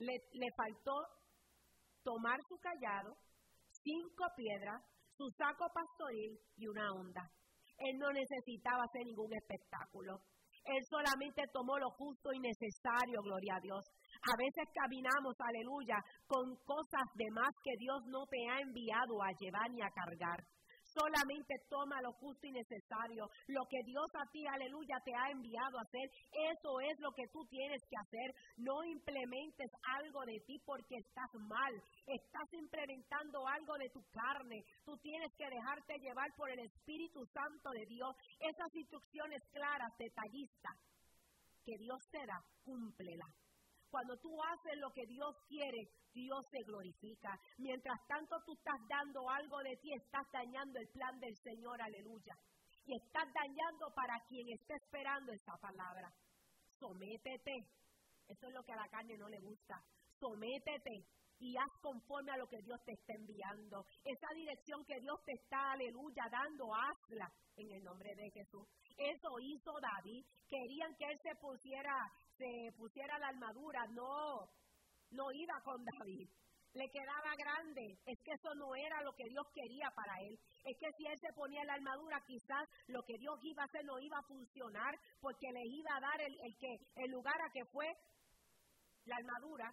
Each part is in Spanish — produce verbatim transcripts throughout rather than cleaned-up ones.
le, le faltó tomar su cayado, cinco piedras, su saco pastoril y una honda. Él no necesitaba hacer ningún espectáculo. Él solamente tomó lo justo y necesario, gloria a Dios. A veces caminamos, aleluya, con cosas de más que Dios no te ha enviado a llevar ni a cargar. Solamente toma lo justo y necesario. Lo que Dios a ti, aleluya, te ha enviado a hacer, eso es lo que tú tienes que hacer. No implementes algo de ti porque estás mal. Estás implementando algo de tu carne. Tú tienes que dejarte llevar por el Espíritu Santo de Dios. Esas instrucciones claras, detallistas, que Dios te da, cúmplela. Cuando tú haces lo que Dios quiere, Dios se glorifica. Mientras tanto tú estás dando algo de ti, estás dañando el plan del Señor, aleluya. Y estás dañando para quien está esperando esta palabra. Sométete. Eso es lo que a la carne no le gusta. Sométete y haz conforme a lo que Dios te está enviando. Esa dirección que Dios te está, aleluya, dando, hazla en el nombre de Jesús. Eso hizo David. Querían que él se pusiera, se pusiera la armadura. No, no iba con David. Le quedaba grande. Es que eso no era lo que Dios quería para él. Es que si él se ponía la armadura, quizás lo que Dios iba a hacer no iba a funcionar, porque le iba a dar el, el, que, el lugar a que fue la armadura.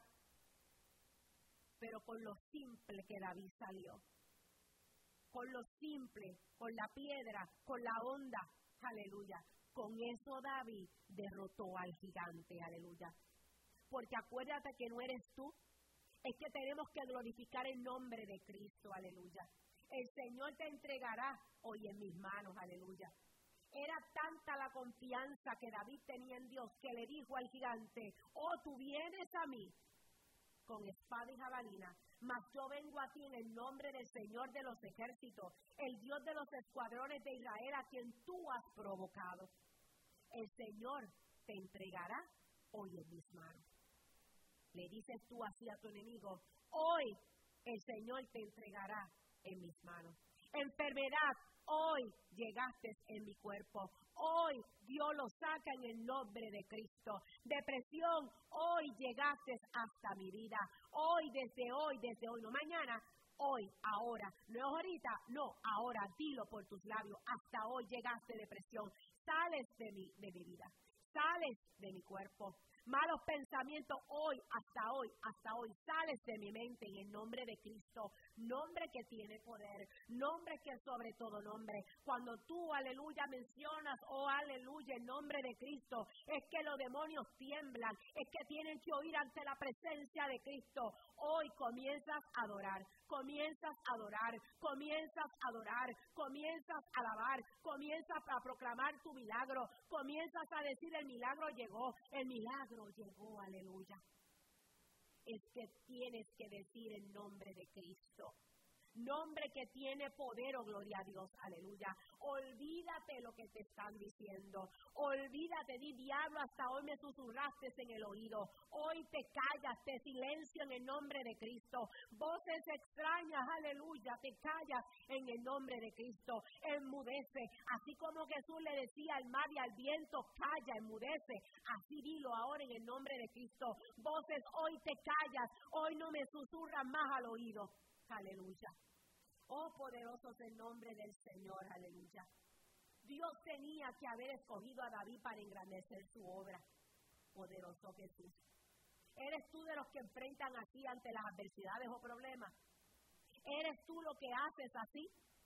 Pero con lo simple que David salió. Con lo simple, con la piedra, con la honda. Aleluya. Con eso David derrotó al gigante. Aleluya. Porque acuérdate que no eres tú. Es que tenemos que glorificar el nombre de Cristo. Aleluya. El Señor te entregará hoy en mis manos. Aleluya. Era tanta la confianza que David tenía en Dios que le dijo al gigante: oh, tú vienes a mí con espada y jabalina, mas yo vengo a ti en el nombre del Señor de los ejércitos, el Dios de los escuadrones de Israel, a quien tú has provocado. El Señor te entregará hoy en mis manos. Le dices tú así a tu enemigo: hoy el Señor te entregará en mis manos. Enfermedad, hoy llegaste en mi cuerpo. Hoy Dios lo saca en el nombre de Cristo. Depresión, hoy llegaste hasta mi vida. Hoy, desde hoy, desde hoy, no mañana, hoy, ahora. No es ahorita, no, ahora, dilo por tus labios. Hasta hoy llegaste, depresión. Sales de mi, de mi vida. Sales de mi cuerpo. Malos pensamientos, hoy, hasta hoy, hasta hoy, sales de mi mente en el nombre de Cristo. Nombre que tiene poder, nombre que es sobre todo nombre. Cuando tú, aleluya, mencionas, oh, aleluya, el nombre de Cristo, es que los demonios tiemblan, es que tienen que oír ante la presencia de Cristo. Hoy comienzas a adorar, comienzas a adorar, comienzas a adorar, comienzas a alabar, comienzas a proclamar tu milagro, comienzas a decir: el milagro llegó, el milagro llegó, aleluya. Es que tienes que decir el nombre de Cristo. Nombre que tiene poder, oh gloria a Dios, aleluya. Olvídate lo que te están diciendo. Olvídate, di: diablo, hasta hoy me susurraste en el oído. Hoy te callas, te silencio en el nombre de Cristo. Voces extrañas, aleluya, te callas en el nombre de Cristo. Enmudece, así como Jesús le decía al mar y al viento: calla, enmudece. Así dilo ahora en el nombre de Cristo. Voces, hoy te callas, hoy no me susurran más al oído. Aleluya. Oh, poderoso es el nombre del Señor, aleluya. Dios tenía que haber escogido a David para engrandecer su obra. Poderoso Jesús. ¿Eres tú de los que enfrentan así ante las adversidades o problemas? ¿Eres tú lo que haces así?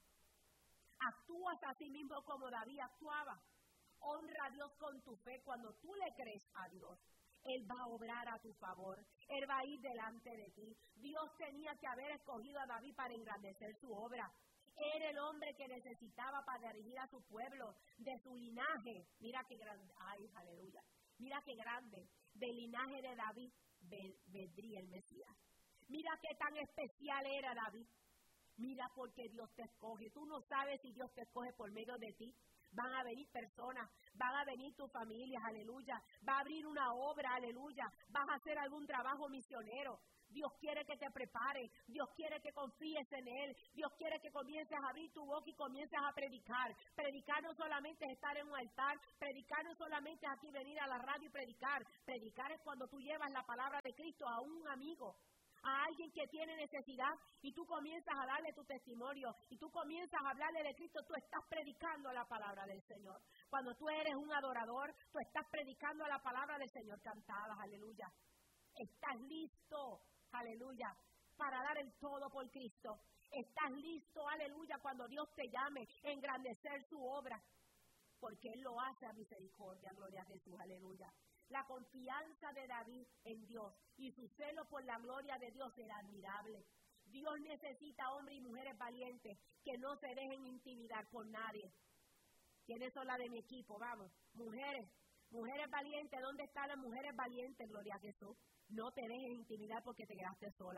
¿Actúas así mismo como David actuaba? Honra a Dios con tu fe. Cuando tú le crees a Dios, Él va a obrar a tu favor. Él va a ir delante de ti. Dios tenía que haber escogido a David para engrandecer su obra. Era el hombre que necesitaba para dirigir a su pueblo, de su linaje. Mira qué grande, ay, aleluya. Mira qué grande, del linaje de David vendría el Mesías. Mira qué tan especial era David. Mira por qué Dios te escoge. Tú no sabes si Dios te escoge por medio de ti. Van a venir personas, van a venir tus familias, aleluya. Va a abrir una obra, aleluya. Vas a hacer algún trabajo misionero. Dios quiere que te prepares, Dios quiere que confíes en Él, Dios quiere que comiences a abrir tu boca y comiences a predicar. Predicar no solamente es estar en un altar, predicar no solamente es aquí venir a la radio y predicar. Predicar es cuando tú llevas la palabra de Cristo a un amigo, a alguien que tiene necesidad y tú comienzas a darle tu testimonio y tú comienzas a hablarle de Cristo. Tú estás predicando la palabra del Señor. Cuando tú eres un adorador, tú estás predicando la palabra del Señor cantadas, aleluya. Estás listo, aleluya, para dar el todo por Cristo. Estás listo, aleluya, cuando Dios te llame a engrandecer su obra, porque Él lo hace a misericordia, gloria a Jesús, aleluya. La confianza de David en Dios y su celo por la gloria de Dios era admirable. Dios necesita hombres y mujeres valientes que no se dejen intimidar por nadie. ¿Quiénes son las de mi equipo? Vamos, mujeres, mujeres valientes. ¿Dónde están las mujeres valientes? Gloria a Jesús. No te dejes intimidar porque te quedaste sola.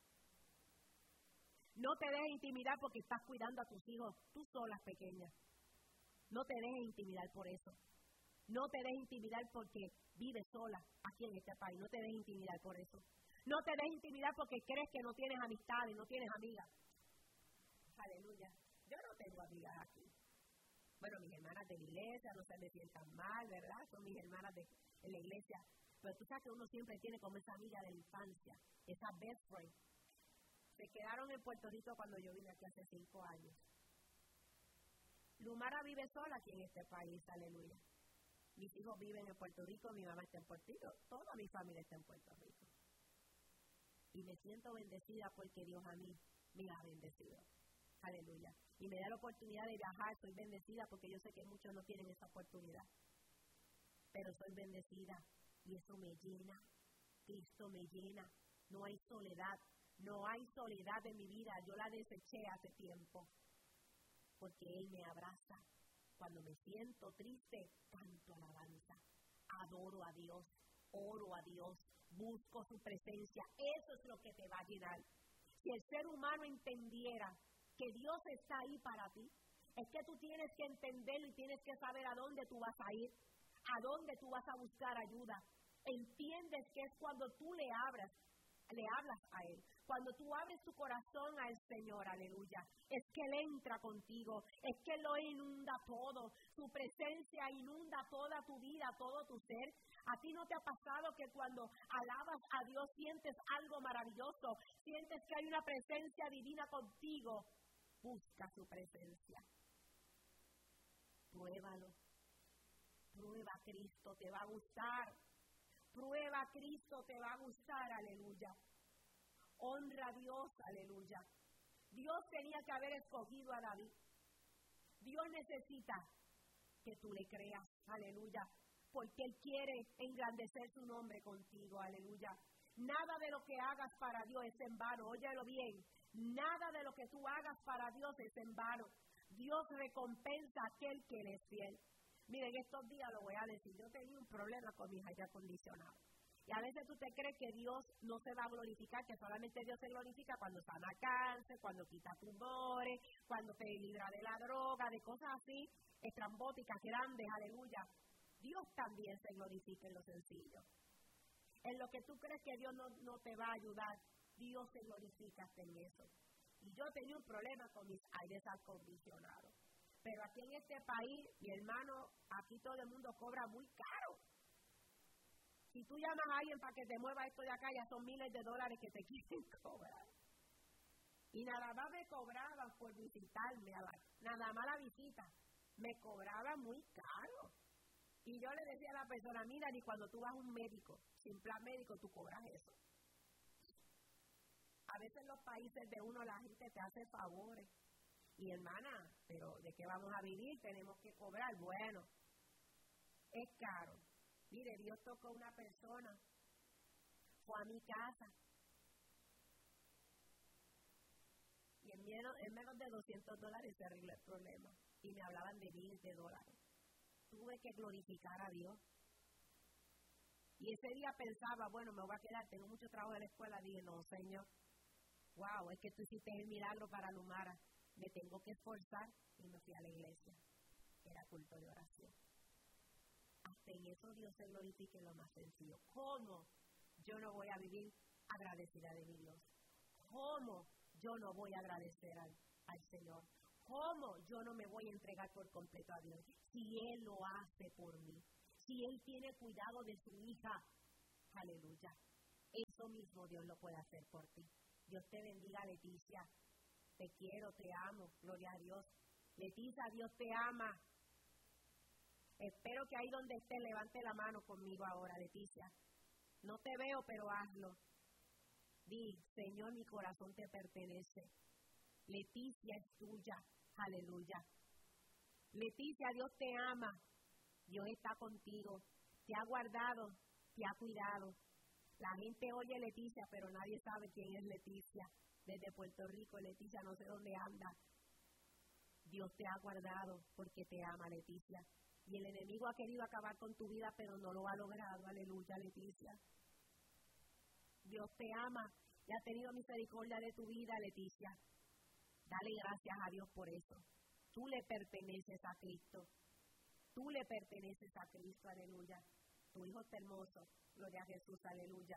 No te dejes intimidar porque estás cuidando a tus hijos, tú solas pequeñas. No te dejes intimidar por eso. No te dejes intimidar porque vives sola aquí en este país. No te dejes intimidar por eso. No te dejes intimidar porque crees que no tienes amistades, no tienes amigas. Aleluya. Yo no tengo amigas aquí. Bueno, mis hermanas de la iglesia no se me sientan mal, ¿verdad? Son mis hermanas de, de la iglesia. Pero tú sabes que uno siempre tiene como esa amiga de la infancia, esa best friend. Se quedaron en Puerto Rico cuando yo vine aquí hace cinco años. Lumara vive sola aquí en este país, aleluya. Mis hijos viven en Puerto Rico, mi mamá está en Puerto Rico, toda mi familia está en Puerto Rico. Y me siento bendecida porque Dios a mí me ha bendecido. Aleluya. Y me da la oportunidad de viajar, soy bendecida porque yo sé que muchos no tienen esa oportunidad. Pero soy bendecida y eso me llena. Cristo me llena. No hay soledad, no hay soledad en mi vida. Yo la deseché hace tiempo porque Él me abraza. Cuando me siento triste, canto alabanza, adoro a Dios, oro a Dios, busco su presencia. Eso es lo que te va a llenar. Si el ser humano entendiera que Dios está ahí para ti, es que tú tienes que entenderlo y tienes que saber a dónde tú vas a ir, a dónde tú vas a buscar ayuda. Entiendes que es cuando tú le abras, le hablas a Él. Cuando tú abres tu corazón al Señor, aleluya, es que Él entra contigo, es que Él lo inunda todo, su presencia inunda toda tu vida, todo tu ser. ¿A ti no te ha pasado que cuando alabas a Dios sientes algo maravilloso? Sientes que hay una presencia divina contigo. Busca su presencia. Pruébalo. Prueba a Cristo, te va a gustar. Prueba a Cristo, te va a gustar, aleluya. Honra a Dios, aleluya. Dios tenía que haber escogido a David. Dios necesita que tú le creas, aleluya, porque Él quiere engrandecer su nombre contigo, aleluya. Nada de lo que hagas para Dios es en vano, óyelo bien. Nada de lo que tú hagas para Dios es en vano. Dios recompensa a aquel que le es fiel. Miren, estos días lo voy a decir, yo tenía un problema con mi aire acondicionado. Y a veces tú te crees que Dios no se va a glorificar, que solamente Dios se glorifica cuando sana cáncer, cuando quita tumores, cuando te libra de la droga, de cosas así, estrambóticas, grandes, aleluya. Dios también se glorifica en lo sencillo. En lo que tú crees que Dios no, no te va a ayudar, Dios se glorifica en eso. Y yo tenía un problema con mis aires acondicionados. Pero aquí en este país, mi hermano, aquí todo el mundo cobra muy caro. Si tú llamas a alguien para que te mueva esto de acá, ya son miles de dólares que te quieren cobrar. Y nada más me cobraban por visitarme, a la, nada más la visita, me cobraba muy caro. Y yo le decía a la persona, mira, ni cuando tú vas a un médico, sin plan médico, tú cobras eso. A veces en los países de uno la gente te hace favores. Y hermana, pero ¿de qué vamos a vivir? Tenemos que cobrar. Bueno, es caro. Mire, Dios tocó a una persona, fue a mi casa, y en menos, en menos de doscientos dólares se arregló el problema, y me hablaban de miles de dólares. Tuve que glorificar a Dios. Y ese día pensaba, bueno, me voy a quedar, tengo mucho trabajo en la escuela. Dije, no, Señor, wow, es que tú hiciste el milagro para Lumara, me tengo que esforzar, y me fui a la iglesia. era culto de oración. Hasta en eso Dios se glorifique en lo más sencillo. ¿Cómo yo no voy a vivir agradecida de mi Dios? ¿Cómo yo no voy a agradecer al, al Señor? ¿Cómo yo no me voy a entregar por completo a Dios? Si Él lo hace por mí, si Él tiene cuidado de su hija, aleluya. Eso mismo Dios lo puede hacer por ti. Dios te bendiga, Leticia. Te quiero, te amo, gloria a Dios. Leticia, Dios te ama. Espero que ahí donde estés levante la mano conmigo ahora, Leticia. No te veo, pero hazlo. Di, Señor, mi corazón te pertenece. Leticia es tuya, aleluya. Leticia, Dios te ama. Dios está contigo. Te ha guardado, te ha cuidado. La gente oye Leticia, pero nadie sabe quién es Leticia. Desde Puerto Rico, Leticia, no sé dónde anda. Dios te ha guardado porque te ama, Leticia. Y el enemigo ha querido acabar con tu vida, pero no lo ha logrado. Aleluya, Leticia. Dios te ama y ha tenido misericordia de tu vida, Leticia. Dale gracias a Dios por eso. Tú le perteneces a Cristo. Tú le perteneces a Cristo, aleluya. Tu hijo está hermoso. Gloria a Jesús, aleluya.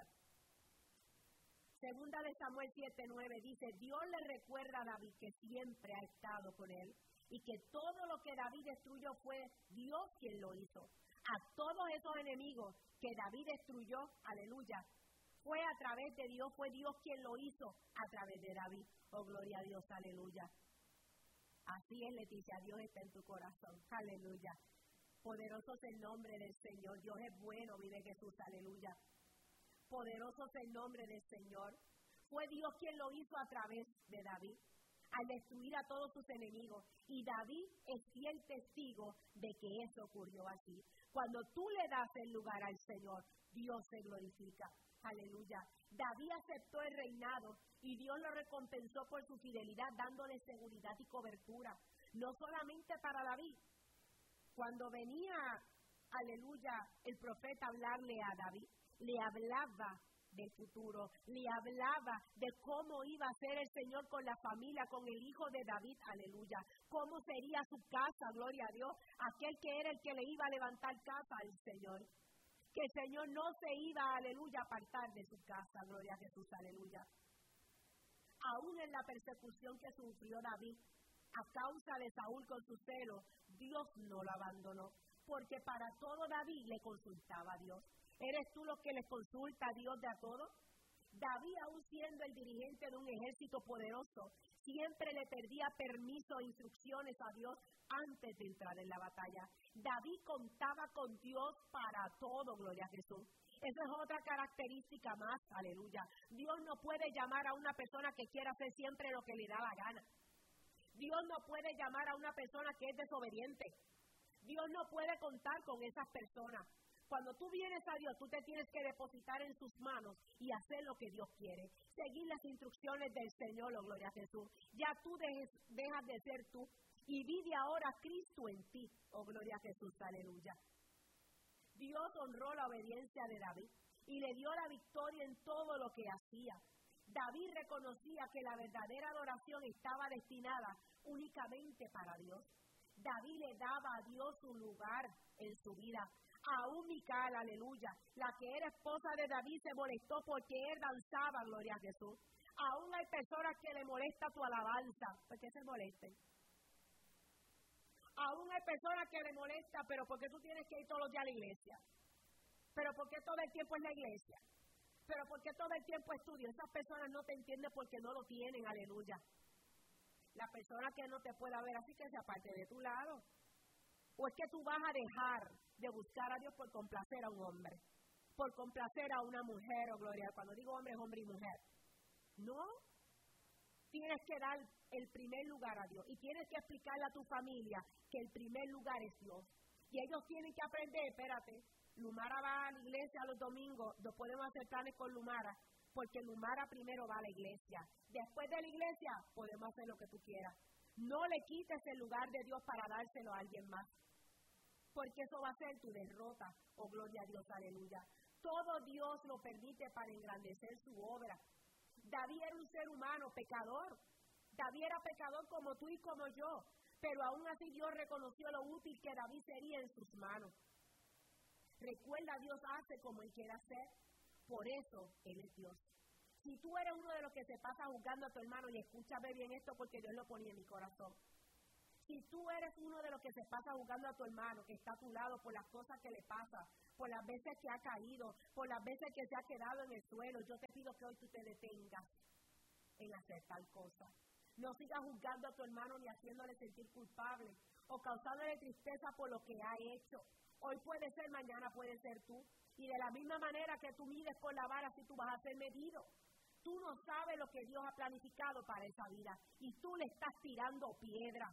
Segunda de Samuel siete nueve dice, Dios le recuerda a David que siempre ha estado con él y que todo lo que David destruyó fue Dios quien lo hizo. A todos esos enemigos que David destruyó, aleluya, fue a través de Dios, fue Dios quien lo hizo a través de David. Oh, gloria a Dios, aleluya. Así es, Leticia, Dios está en tu corazón, aleluya. Poderoso es el nombre del Señor, Dios es bueno, vive Jesús, aleluya. Poderoso es el nombre del Señor. Fue Dios quien lo hizo a través de David, al destruir a todos sus enemigos. Y David es fiel testigo de que eso ocurrió así. Cuando tú le das el lugar al Señor, Dios se glorifica. Aleluya. David aceptó el reinado y Dios lo recompensó por su fidelidad, dándole seguridad y cobertura. No solamente para David. Cuando venía, aleluya, el profeta a hablarle a David, le hablaba del futuro, le hablaba de cómo iba a ser el Señor con la familia, con el hijo de David, aleluya, cómo sería su casa, gloria a Dios, aquel que era el que le iba a levantar casa al Señor, que el Señor no se iba, aleluya, a apartar de su casa, gloria a Jesús, aleluya. Aún en la persecución que sufrió David, a causa de Saúl con su celo, Dios no lo abandonó, porque para todo David le consultaba a Dios. ¿Eres tú lo que le consulta a Dios de a todo? David, aún siendo el dirigente de un ejército poderoso, siempre le pedía permiso e instrucciones a Dios antes de entrar en la batalla. David contaba con Dios para todo, gloria a Jesús. Esa es otra característica más, aleluya. Dios no puede llamar a una persona que quiera hacer siempre lo que le da la gana. Dios no puede llamar a una persona que es desobediente. Dios no puede contar con esas personas. Cuando tú vienes a Dios, tú te tienes que depositar en sus manos y hacer lo que Dios quiere. Seguir las instrucciones del Señor, oh, gloria a Jesús. Ya tú dejes, dejas de ser tú y vive ahora Cristo en ti, oh, gloria a Jesús, aleluya. Dios honró la obediencia de David y le dio la victoria en todo lo que hacía. David reconocía que la verdadera adoración estaba destinada únicamente para Dios. David le daba a Dios un lugar en su vida. Aún Mical, aleluya, la que era esposa de David, se molestó porque él danzaba, gloria a Jesús. Aún hay personas que le molesta tu alabanza. ¿Por qué se molesten? Aún hay personas que le molesta, pero ¿por qué tú tienes que ir todos los días a la iglesia? ¿Pero por qué todo el tiempo es la iglesia? ¿Pero por qué todo el tiempo estudio? Esas personas no te entienden porque no lo tienen, aleluya. La persona que no te pueda ver así que se aparte de tu lado. ¿O es que tú vas a dejar de buscar a Dios por complacer a un hombre? Por complacer a una mujer, oh gloria. Cuando digo hombre, es hombre y mujer. No. Tienes que dar el primer lugar a Dios. Y tienes que explicarle a tu familia que el primer lugar es Dios. Y ellos tienen que aprender, espérate, Lumara va a la iglesia los domingos, no podemos hacer planes con Lumara, porque Lumara primero va a la iglesia. Después de la iglesia, podemos hacer lo que tú quieras. No le quites el lugar de Dios para dárselo a alguien más. Porque eso va a ser tu derrota, oh gloria a Dios, aleluya. Todo Dios lo permite para engrandecer su obra. David era un ser humano, pecador. David era pecador como tú y como yo. Pero aún así Dios reconoció lo útil que David sería en sus manos. Recuerda, Dios hace como Él quiere hacer. Por eso Él es Dios. Si tú eres uno de los que se pasa juzgando a tu hermano, y escúchame bien esto porque Dios lo ponía en mi corazón. Si tú eres uno de los que se pasa juzgando a tu hermano, que está a tu lado por las cosas que le pasan, por las veces que ha caído, por las veces que se ha quedado en el suelo, yo te pido que hoy tú te detengas en hacer tal cosa. No sigas juzgando a tu hermano ni haciéndole sentir culpable o causándole tristeza por lo que ha hecho. Hoy puede ser, mañana puede ser tú. Y de la misma manera que tú mides con la vara, así tú vas a ser medido. Tú no sabes lo que Dios ha planificado para esa vida y tú le estás tirando piedra.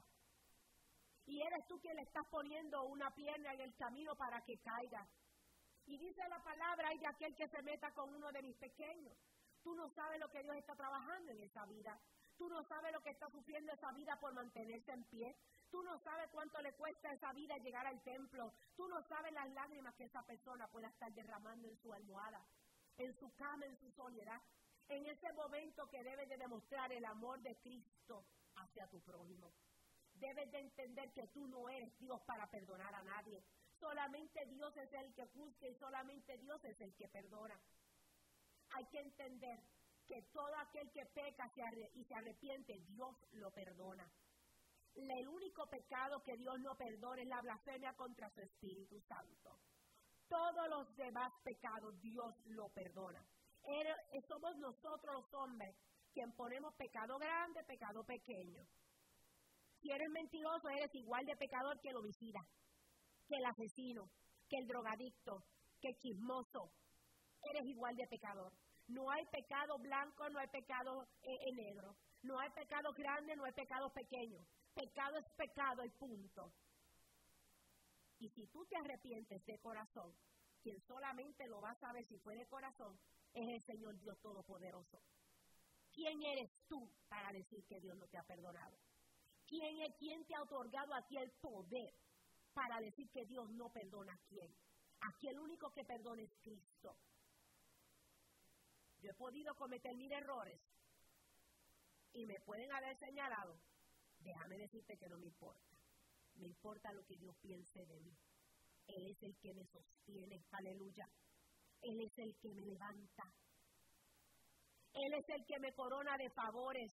Y eres tú quien le estás poniendo una pierna en el camino para que caiga. Y dice la palabra, hay de aquel que se meta con uno de mis pequeños. Tú no sabes lo que Dios está trabajando en esa vida. Tú no sabes lo que está sufriendo esa vida por mantenerse en pie. Tú no sabes cuánto le cuesta a esa vida llegar al templo. Tú no sabes las lágrimas que esa persona pueda estar derramando en su almohada, en su cama, en su soledad. En ese momento que debes de demostrar el amor de Cristo hacia tu prójimo. Debes de entender que tú no eres Dios para perdonar a nadie. Solamente Dios es el que juzga y solamente Dios es el que perdona. Hay que entender que todo aquel que peca y se arrepiente, Dios lo perdona. El único pecado que Dios no perdona es la blasfemia contra su Espíritu Santo. Todos los demás pecados Dios lo perdona. Somos nosotros los hombres quien ponemos pecado grande, pecado pequeño. Si eres mentiroso, eres igual de pecador que el homicida, que el asesino, que el drogadicto, que el chismoso. Eres igual de pecador. No hay pecado blanco, no hay pecado eh, negro. No hay pecado grande, no hay pecado pequeño. Pecado es pecado y punto. Y si tú te arrepientes de corazón, quien solamente lo va a saber si fue de corazón, es el Señor Dios Todopoderoso. ¿Quién eres tú para decir que Dios no te ha perdonado? ¿Quién es quien te ha otorgado a ti el poder para decir que Dios no perdona a quién? Aquí el único que perdona es Cristo. Yo he podido cometer mil errores y me pueden haber señalado. Déjame decirte que no me importa. Me importa lo que Dios piense de mí. Él es el que me sostiene, aleluya. Él es el que me levanta. Él es el que me corona de favores.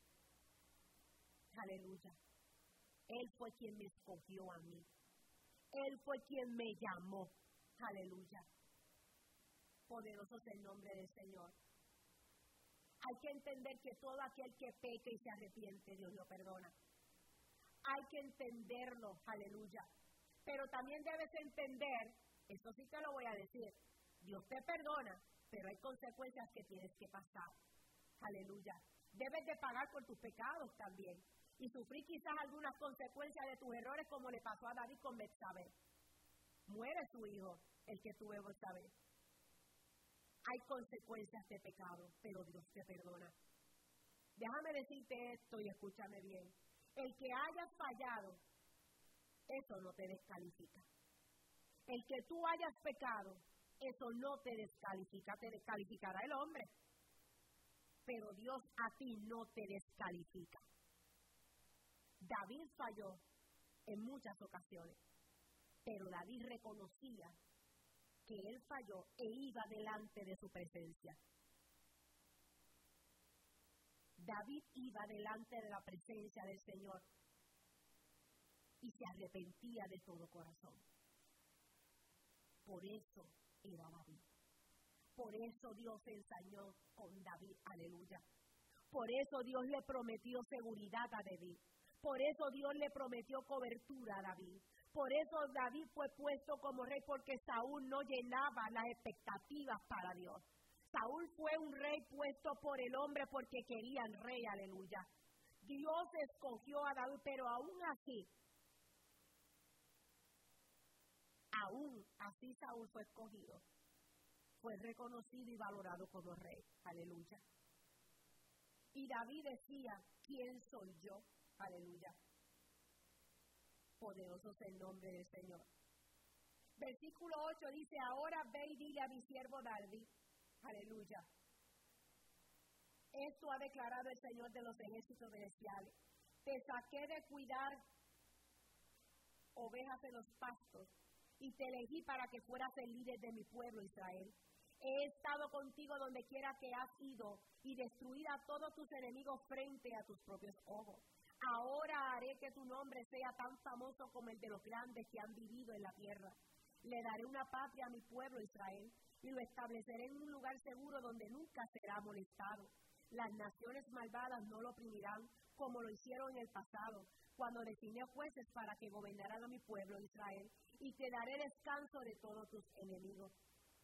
Aleluya. Él fue quien me escogió a mí. Él fue quien me llamó. Aleluya. Poderoso es el nombre del Señor. Hay que entender que todo aquel que peque y se arrepiente, Dios lo perdona. Hay que entenderlo, aleluya. Pero también debes entender, eso sí te lo voy a decir, Dios te perdona, pero hay consecuencias que tienes que pasar. Aleluya. Debes de pagar por tus pecados también. Y sufrir quizás algunas consecuencias de tus errores, como le pasó a David con Betsabé. Muere su hijo, el que tuvo Betsabé. Hay consecuencias de pecado, pero Dios te perdona. Déjame decirte esto y escúchame bien. El que hayas fallado, eso no te descalifica. El que tú hayas pecado, eso no te descalifica, te descalificará el hombre. Pero Dios a ti no te descalifica. David falló en muchas ocasiones, pero David reconocía que él falló e iba delante de su presencia. David iba delante de la presencia del Señor y se arrepentía de todo corazón. Por eso era David. Por eso Dios ensañó con David, aleluya. Por eso Dios le prometió seguridad a David. Por eso Dios le prometió cobertura a David. Por eso David fue puesto como rey, porque Saúl no llenaba las expectativas para Dios. Saúl fue un rey puesto por el hombre porque querían rey, aleluya. Dios escogió a David, pero aún así, aún así Saúl fue escogido. Fue reconocido y valorado como rey, aleluya. Y David decía, ¿quién soy yo? Aleluya. Poderoso es el nombre del Señor. Versículo ocho dice, ahora ve y dile a mi siervo David, aleluya. Esto ha declarado el Señor de los ejércitos celestiales. Te saqué de cuidar ovejas en los pastos, y te elegí para que fueras el líder de mi pueblo Israel. He estado contigo donde quiera que has ido, y destruir a todos tus enemigos frente a tus propios ojos. Ahora haré que tu nombre sea tan famoso como el de los grandes que han vivido en la tierra. Le daré una patria a mi pueblo Israel, y lo estableceré en un lugar seguro donde nunca será molestado. Las naciones malvadas no lo oprimirán, como lo hicieron en el pasado, cuando designé jueces para que gobernaran a mi pueblo Israel, y te daré descanso de todos tus enemigos.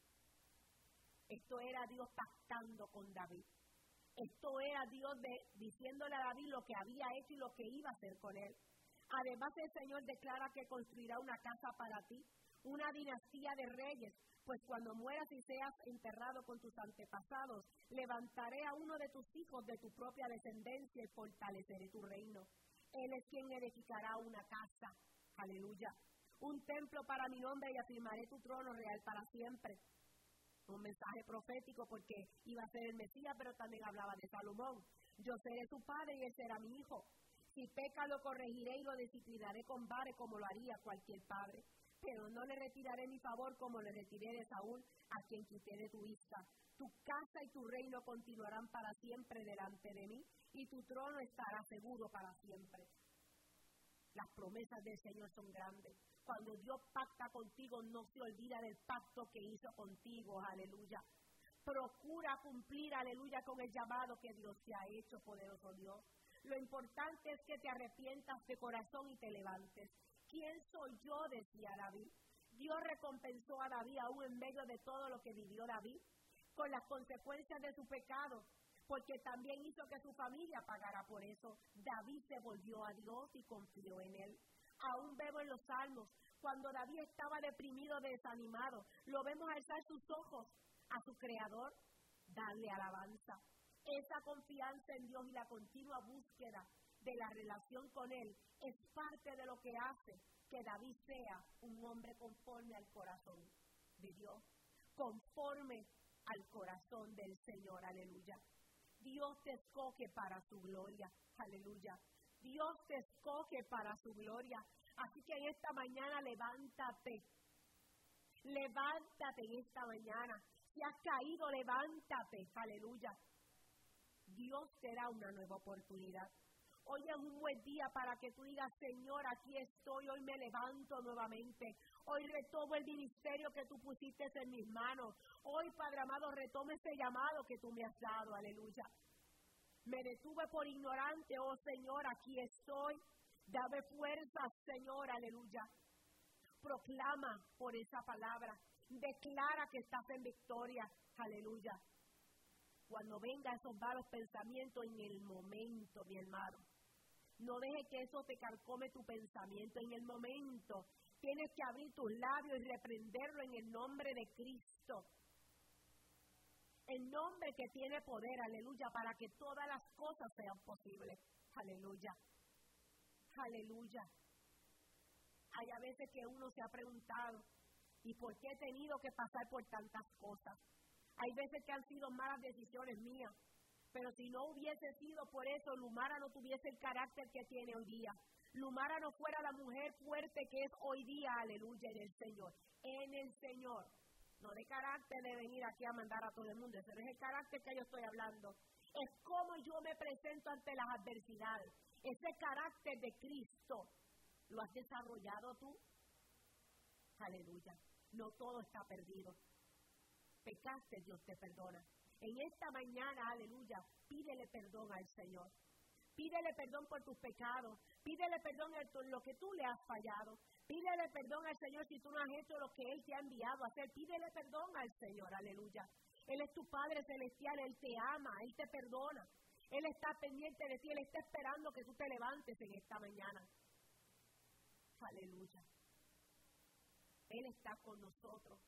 Esto era Dios pactando con David. Esto era Dios de, diciéndole a David lo que había hecho y lo que iba a hacer con él. Además, el Señor declara que construirá una casa para ti, una dinastía de reyes, pues cuando mueras y seas enterrado con tus antepasados, levantaré a uno de tus hijos de tu propia descendencia y fortaleceré tu reino. Él es quien edificará una casa, aleluya, un templo para mi nombre, y afirmaré tu trono real para siempre. Un mensaje profético, porque iba a ser el Mesías, pero también hablaba de Salomón. Yo seré su padre y él será mi hijo. Si peca, lo corregiré y lo disciplinaré con vara, como lo haría cualquier padre. Pero no le retiraré mi favor como le retiré de Saúl, a quien quité de tu vista. Tu casa y tu reino continuarán para siempre delante de mí, y tu trono estará seguro para siempre. Las promesas del Señor son grandes. Cuando Dios pacta contigo, no se olvida del pacto que hizo contigo, aleluya. Procura cumplir, aleluya, con el llamado que Dios te ha hecho, poderoso Dios. Lo importante es que te arrepientas de corazón y te levantes. ¿Quién soy yo?, decía David. Dios recompensó a David aún en medio de todo lo que vivió David, con las consecuencias de su pecado, porque también hizo que su familia pagara por eso. David se volvió a Dios y confió en él. Aún vemos en los salmos, cuando David estaba deprimido, desanimado, lo vemos alzar sus ojos a su Creador, darle alabanza. Esa confianza en Dios y la continua búsqueda de la relación con Él es parte de lo que hace que David sea un hombre conforme al corazón de Dios, conforme al corazón del Señor, aleluya. Dios te escoge para su gloria, aleluya. Dios te escoge para su gloria. Así que en esta mañana levántate, levántate en esta mañana. Si has caído, levántate, aleluya. Dios te da una nueva oportunidad. Hoy es un buen día para que tú digas: Señor, aquí estoy, hoy me levanto nuevamente. Hoy retomo el ministerio que tú pusiste en mis manos. Hoy, Padre amado, retomo ese llamado que tú me has dado, aleluya. Me detuve por ignorante, oh Señor, aquí estoy. Dame fuerzas, Señor, aleluya. Proclama por esa palabra. Declara que estás en victoria, aleluya. Cuando vengan esos malos pensamientos, en el momento, mi hermano, no dejes que eso te carcome tu pensamiento. En el momento tienes que abrir tus labios y reprenderlo en el nombre de Cristo. El nombre que tiene poder, aleluya, para que todas las cosas sean posibles, aleluya, aleluya. Hay a veces que uno se ha preguntado: ¿y por qué he tenido que pasar por tantas cosas? Hay veces que han sido malas decisiones mías, pero si no hubiese sido por eso, Lumara no tuviese el carácter que tiene hoy día. Lumara no fuera la mujer fuerte que es hoy día, aleluya, en el Señor. En el Señor. No de carácter de venir aquí a mandar a todo el mundo. Ese no es el carácter que yo estoy hablando. Es como yo me presento ante las adversidades. Ese carácter de Cristo, ¿lo has desarrollado tú? Aleluya. No todo está perdido. Pecaste, Dios te perdona. En esta mañana, aleluya, pídele perdón al Señor. Pídele perdón por tus pecados. Pídele perdón por lo que tú le has fallado. Pídele perdón al Señor si tú no has hecho lo que Él te ha enviado a hacer. Pídele perdón al Señor, aleluya. Él es tu Padre celestial, Él te ama, Él te perdona. Él está pendiente de ti, Él está esperando que tú te levantes en esta mañana. Aleluya. Él está con nosotros.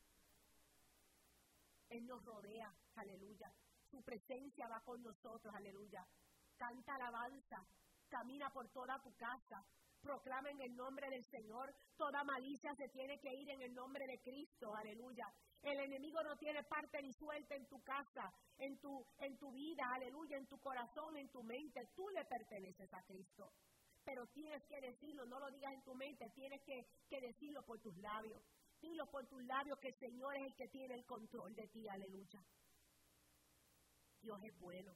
Él nos rodea, aleluya. Su presencia va con nosotros, aleluya. Canta alabanza, camina por toda tu casa, proclama en el nombre del Señor. Toda malicia se tiene que ir en el nombre de Cristo, aleluya. El enemigo no tiene parte ni suelta en tu casa, en tu, en tu vida, aleluya, en tu corazón, en tu mente. Tú le perteneces a Cristo. pero tienes que decirlo, no lo digas en tu mente, tienes que, que decirlo por tus labios. Dilo por tus labios que el Señor es el que tiene el control de ti, aleluya. Dios es bueno.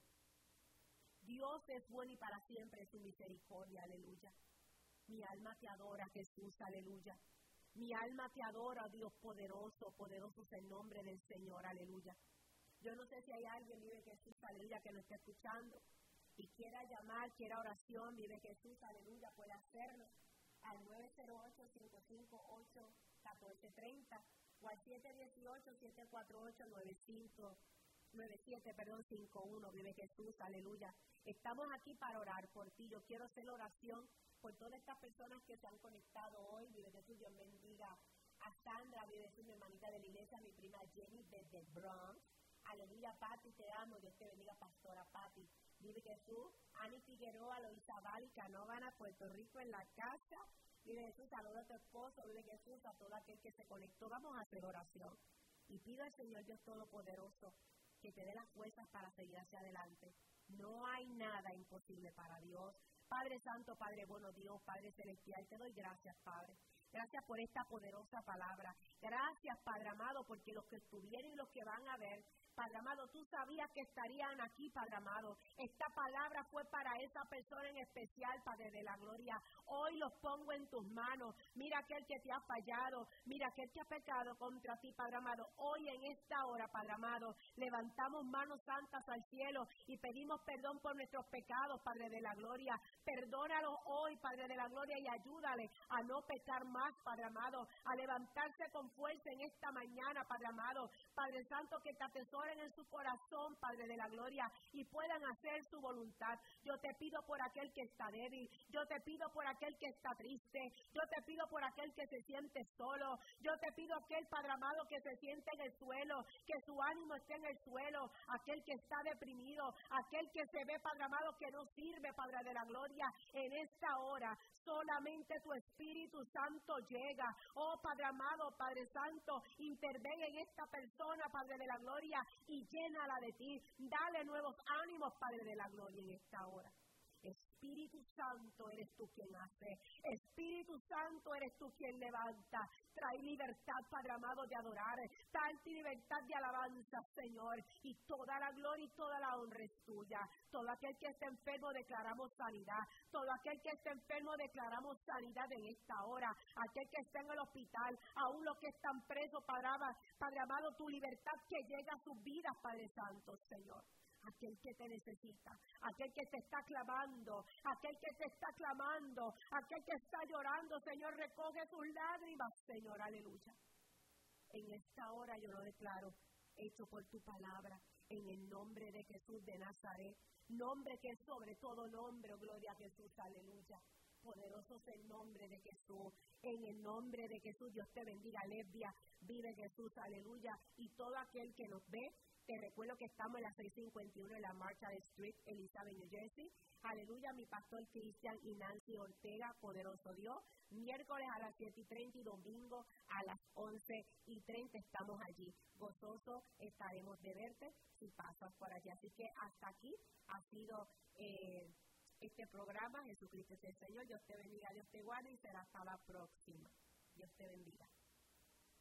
Dios es bueno y para siempre es su misericordia, aleluya. Mi alma te adora, Jesús, aleluya. Mi alma te adora, Dios poderoso, poderoso es el nombre del Señor, aleluya. Yo no sé si hay alguien, vive Jesús, aleluya, que nos esté escuchando y quiera llamar, quiera oración, vive Jesús, aleluya, puede hacerlo al nueve cero ocho, cinco cinco ocho, uno cuatro tres cero o al siete uno ocho, siete cuatro ocho, nueve cinco nueve siete, perdón, cinco uno, vive Jesús, aleluya. Estamos aquí para orar por ti. Yo quiero hacer la oración por todas estas personas que se han conectado hoy. Vive Jesús, Dios bendiga a Sandra, vive Jesús, mi hermanita de la iglesia, mi prima Jenny desde Bronx. Aleluya, Pati, te amo, Dios te bendiga, pastora Pati. Vive Jesús, Ani Figueroa, Loisa Val y Canóvana, Puerto Rico en la casa. Vive Jesús, saluda a tu esposo, vive Jesús, a todo aquel que se conectó. Vamos a hacer oración. Y pido al Señor Dios Todopoderoso que te dé las fuerzas para seguir hacia adelante. No hay nada imposible para Dios. Padre Santo, Padre bueno, Dios, Padre Celestial, te doy gracias, Padre. Gracias por esta poderosa palabra. Gracias, Padre amado, porque los que estuvieron y los que van a ver, Padre amado, tú sabías que estarían aquí, Padre amado. Esta palabra fue para esa persona en especial, Padre de la gloria. Hoy los pongo en tus manos. Mira aquel que te ha fallado. Mira aquel que ha pecado contra ti, Padre amado. Hoy en esta hora, Padre amado, levantamos manos santas al cielo y pedimos perdón por nuestros pecados, Padre de la gloria. Perdónalos hoy, Padre de la gloria, y ayúdale a no pecar más, Padre amado, a levantarse con fuerza en esta mañana, Padre amado. Padre Santo, que te atesoren en su corazón, Padre de la gloria, y puedan hacer su voluntad. Yo te pido por aquel que está débil, yo te pido por aquel que está triste, yo te pido por aquel que se siente solo, yo te pido aquel, Padre amado, que se siente en el suelo, que su ánimo esté en el suelo, aquel que está deprimido, aquel que se ve, Padre amado, que no sirve, Padre de la gloria, en esta hora. Solamente tu Espíritu Santo llega. Oh, Padre amado, Padre Santo, interven en esta persona, Padre de la gloria, y llénala de ti. Dale nuevos ánimos, Padre de la gloria, en esta hora. Espíritu Santo, eres tú quien hace. Espíritu Santo, eres tú quien levanta. Trae libertad, Padre amado, de adorar. Trae libertad de alabanza, Señor. Y toda la gloria y toda la honra es tuya. Todo aquel que esté enfermo, declaramos sanidad. Todo aquel que esté enfermo, declaramos sanidad en esta hora. Aquel que esté en el hospital, aún los que están presos, Padre, Padre amado, tu libertad que llega a sus vidas, Padre Santo, Señor. Aquel que te necesita, aquel que te está clamando, aquel que te está clamando, aquel que está llorando, Señor, recoge sus lágrimas, Señor, aleluya. En esta hora yo lo declaro, hecho por tu palabra, en el nombre de Jesús de Nazaret, nombre que es sobre todo nombre, oh, gloria a Jesús, aleluya. Poderoso es el nombre de Jesús. En el nombre de Jesús, Dios te bendiga, Lesbia. Vive Jesús, aleluya. Y todo aquel que nos ve, te recuerdo que estamos en la seiscientos cincuenta y uno en la Marshall Street, Elizabeth, New Jersey. Aleluya, mi pastor Cristian y Nancy Ortega, poderoso Dios. Miércoles a las siete y treinta y domingo a las once y treinta estamos allí. Gozoso estaremos de verte si pasas por allí. Así que hasta aquí ha sido eh, este programa. Jesucristo es el Señor. Dios te bendiga, Dios te guarde y será hasta la próxima. Dios te bendiga.